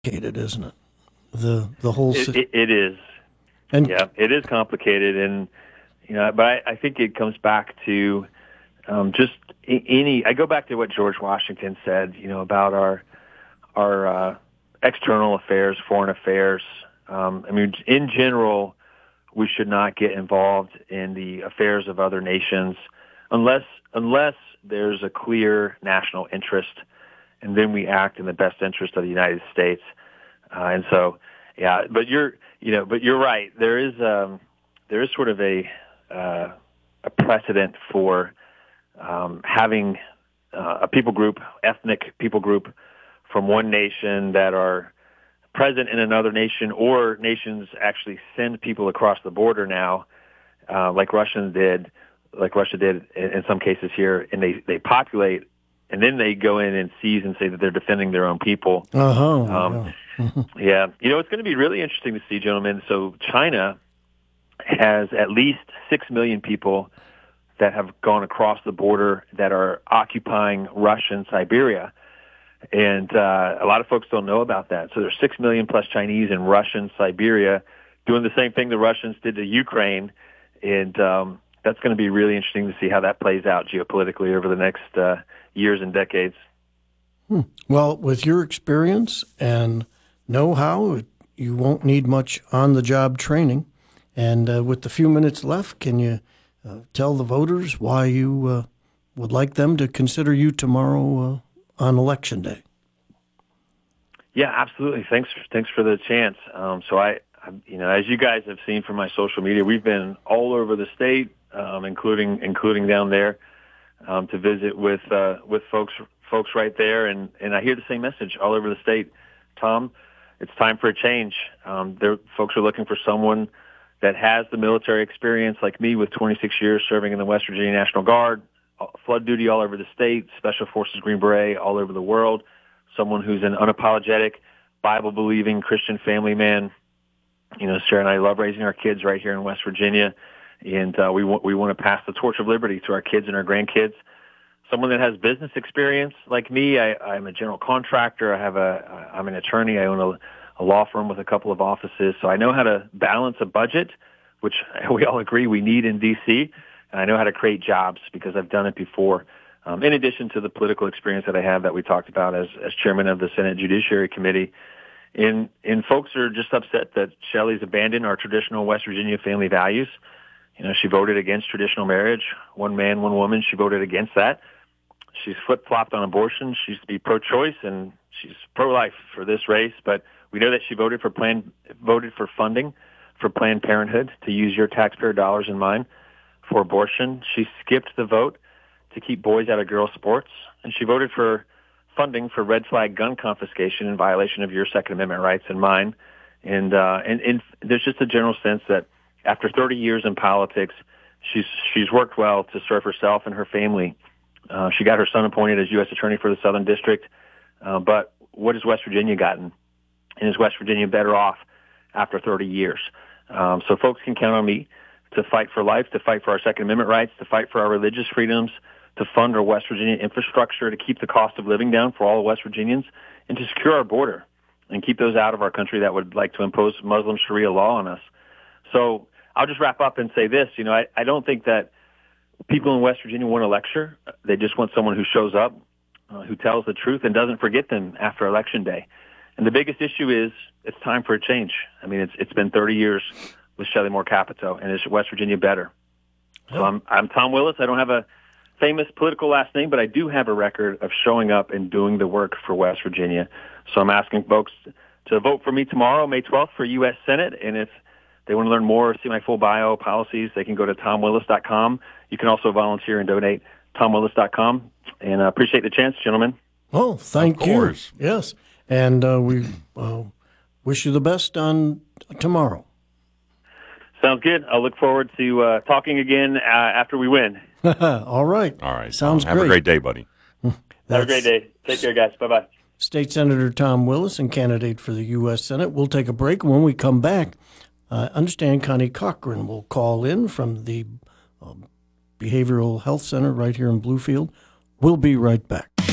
complicated, isn't it? The whole It is. and Yeah, it is complicated, and but I think it comes back to just any. I go back to what George Washington said, about our external affairs, foreign affairs. I mean, in general, we should not get involved in the affairs of other nations unless there's a clear national interest, and then we act in the best interest of the United States. And so, yeah, but you're right. There is sort of a precedent for having a people group, ethnic people group from one nation that are present in another nation, or nations actually send people across the border now, like Russia did in some cases here, and they populate, and then they go in and seize and say that they're defending their own people. Yeah. It's going to be really interesting to see, gentlemen. So China has at least 6 million people that have gone across the border that are occupying Russian Siberia. And a lot of folks don't know about that. So there's 6 million plus Chinese in Russian Siberia doing the same thing the Russians did to Ukraine. And that's going to be really interesting to see how that plays out geopolitically over the next years and decades. Well, with your experience and know-how, you won't need much on-the-job training. And with the few minutes left, can you tell the voters why you would like them to consider you tomorrow on Election Day? Yeah, absolutely. Thanks for the chance. So I, as you guys have seen from my social media, we've been all over the state, including down there, to visit with folks right there, and I hear the same message all over the state. Tom, it's time for a change. Folks are looking for someone that has the military experience, like me, with 26 years serving in the West Virginia National Guard, flood duty all over the state, Special Forces Green Beret all over the world, someone who's an unapologetic, Bible-believing Christian family man. Sarah and I love raising our kids right here in West Virginia, and we want to pass the torch of liberty to our kids and our grandkids. Someone that has business experience like me. I'm a general contractor. I'm an attorney. I own a law firm with a couple of offices, so I know how to balance a budget, which we all agree we need in D.C., and I know how to create jobs because I've done it before, in addition to the political experience that I have that we talked about as chairman of the Senate Judiciary Committee. And folks are just upset that Shelley's abandoned our traditional West Virginia family values. She voted against traditional marriage, one man, one woman. She voted against that. She's flip-flopped on abortion. She used to be pro-choice, and she's pro-life for this race. But we know that she voted for funding for Planned Parenthood, to use your taxpayer dollars and mine for abortion. She skipped the vote to keep boys out of girls' sports, and she voted for funding for red flag gun confiscation in violation of your Second Amendment rights and mine. And there's just a general sense that after 30 years in politics, she's worked well to serve herself and her family. She got her son appointed as U.S. Attorney for the Southern District. But what has West Virginia gotten? And is West Virginia better off after 30 years? So folks can count on me to fight for life, to fight for our Second Amendment rights, to fight for our religious freedoms, to fund our West Virginia infrastructure, to keep the cost of living down for all West Virginians, and to secure our border and keep those out of our country that would like to impose Muslim Sharia law on us. So I'll just wrap up and say this. I don't think that people in West Virginia want a lecture. They just want someone who shows up, who tells the truth and doesn't forget them after Election Day. And the biggest issue is it's time for a change. I mean, it's been 30 years with Shelley Moore Capito, and is West Virginia better? So I'm Tom Willis. I don't have a famous political last name, but I do have a record of showing up and doing the work for West Virginia. So I'm asking folks to vote for me tomorrow, May 12th, for U.S. Senate. And if they want to learn more, see my full bio, policies, they can go to TomWillis.com. You can also volunteer and donate, TomWillis.com. And I appreciate the chance, gentlemen. Oh, thank you. Yes. And we wish you the best on tomorrow. Sounds good. I'll look forward to talking again after we win. All right. All right. Sounds Have great. a great day, buddy. Have a great day. Take care, guys. Bye-bye. State Senator Tom Willis and candidate for the U.S. Senate. We'll take a break. When we come back, understand Connie Cochran will call in from the Behavioral Health Center right here in Bluefield. We'll be right back.